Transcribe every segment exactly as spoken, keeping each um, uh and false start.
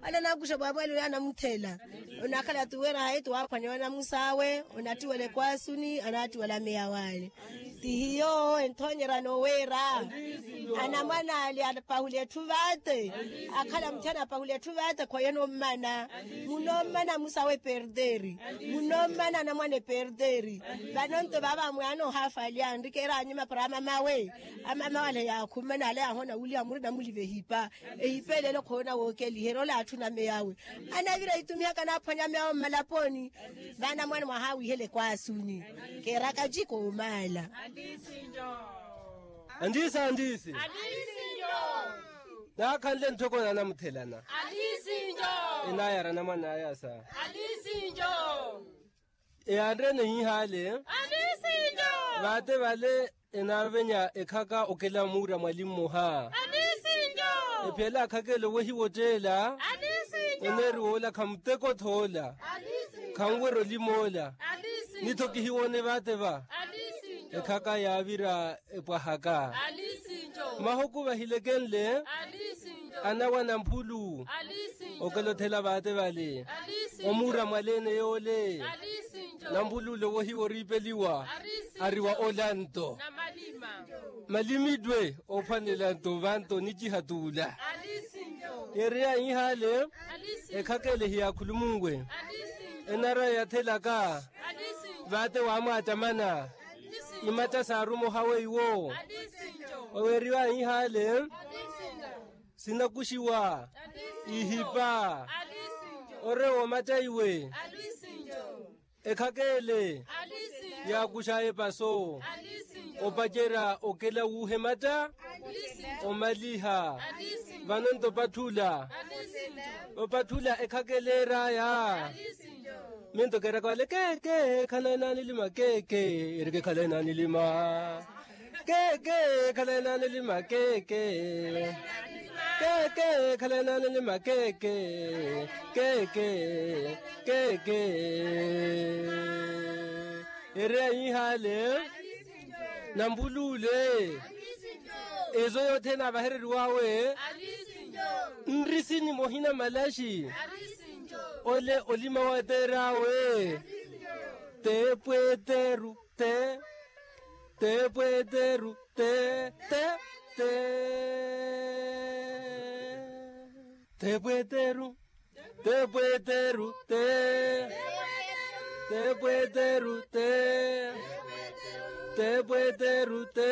ala nakusha baba lo yana mthela unakhala tuwera haitu hapa nyona musawe unatiwele kwasuni anati wala meyawale tihiyo enthonyera no wera ana mwana ali apahule tuvate akhala mthana apahule tuvate kwa yeno mana munomana musawe perderi munomana na mwane perderi banonto baba mwana hafa ali andikera anyima prama mawe amama wale yakhumana le ahona ulia muri na mulive hipa ehipele lo khona wokeli hero la thuna meyawe anavira itumia kana phanya meyawe malaponi bana mwana mwahawi hele kwasuni kera kajiko umala andisa andisi Alisinjo. nakhandle nthokona namthelana Alisinjo. inayara namana ayasa Alisinjo. eandre ne hale Alisinjo. bate bale enavenya ekhaka okela mura mwalimu ha Alisinjo. ephela khakele wehi wotela Alisinjo. eneri wola khamteko thola Alisinjo. khangwero limola Alisinjo. nithoki hiwone bate ba Alisinjo. ekhaka yavira epwahaka Alisinjo. mahoku bahilekenle Alisinjo. anawana mphulu Alisinjo. okelothela bate bale Alisinjo. omura mwalene yole Alisinjo. nambululo wohi woripeliwa ariwa olanto Namalima. malimidwe ophanela ntovanto nichihatula Alisinjo. erea ihale Alisinjo. ekhakele hiyakhulumungwe Alisinjo. enara yathelaka Alisinjo. bate wamwatamana Alisinjo. imata sarumo hawe iwo Alisinjo. oweriwa ihale Alisinjo. sinakushiwa ihipa Alisinjo. orewo mata iwe Alisinjo. ekhakele Alisinjo. yakusha epaso Alisinjo. opachera okela wuhe mata Alisinjo. omaliha Alisinjo. vanonto pathula Alisinjo. opathula ekhakelera ya Alisinjo. minto kera kwale keke khalenani lima keke erike khalenani lima keke khalenani lima keke keke khalenani lima keke keke keke ere ihale nambulule ezo yote na bahereri wawe Alisinjo. nrisini mohina malashi Alisinjo. ole olima waterawe te pueteru te te pueteru te te te te pueteru te pueteru te te pueteru te te pueteru te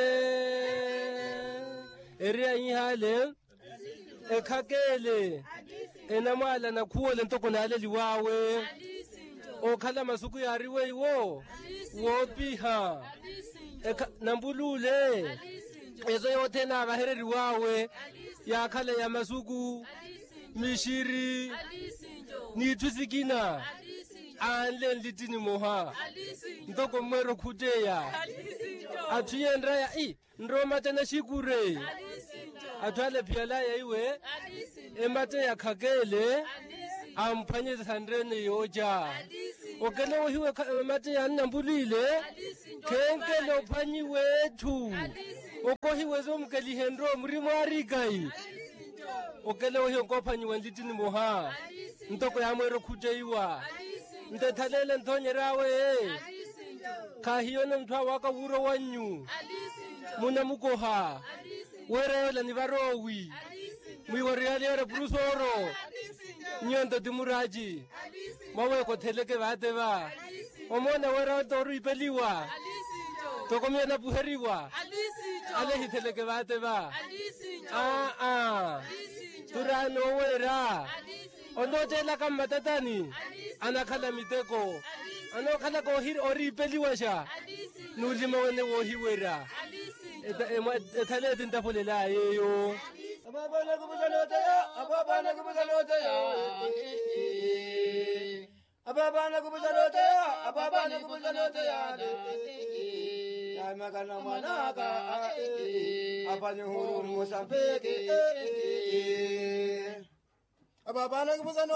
eria ihale ekhakele enamala nakhuole ntokonale liwawe Alisinjo. okhala masuku yariwe iwo wopiha Alisinjo. Ekha- nambulule Alisinjo. ezo yothe na bahereri wawe Alisinjo. yakhala ya masuku Alisinjo. mishiri Alisinjo. nithusikina Alisinjo. anle litini moha Alisinjo. ntoko mwero khuteya Alisinjo. athuyendraya i nromatana shikure Alisinjo. athwale phiala ya iwe Alisinjo. emate yakhakele Alisinjo. amphanyeza ndrene yoja Alisinjo. okele wohiwe kha- mate yanambulile Alisinjo. kenkele ophanyi wethu Alisinjo. okohiwe zomkelihendro murimo arikai Alisinjo. okele wohiwe nkophanyiwe nlitini moha Alisinjo. ntoko yamwero khuteiwa Alisinjo. ntethalele nthonyerawe Alisinjo. khahiyone mthwa waka wuro wanyu Alisinjo. muna mukoha Alisinjo. wereyola ni varowi Alisinjo. mwiwariyaliyere purusoro Alisinjo. nyonto timuraji Alisinjo. mawekotheleke vate va Alisinjo. omona wereotoru ipeliwa Alisinjo. tokomyena puheriwa Alisinjo. alehitheleke vate va Alisinjo. aa Alisinjo. turano wera Alisinjo. ondotela ka matatani Alisinjo. anakhala miteko Alisinjo. anokhala ka ohiri ori ipeliwa xa Alisinjo. nulima wene wohiwera Alisinjo. ethaleti ntapholelayeyo Ababana kubuzalotaya, ababana kubuzalotaya. Ababana kubuzalotaya, ababana kubuzalotaya. Yamakana manaka, apanye huru musafeke. Ababana kubuzalotaya.